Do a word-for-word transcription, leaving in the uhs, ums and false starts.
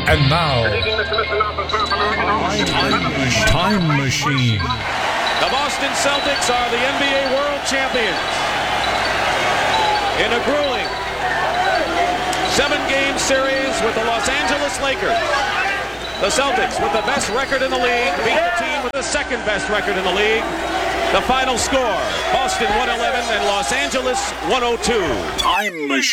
And now, Time Machine. The Boston Celtics are the N B A World Champions. In a grueling seven-game series with the Los Angeles Lakers. The Celtics, with the best record in the league, beat the team with the second-best record in the league. The final score, Boston one eleven and Los Angeles one oh two. Time Machine.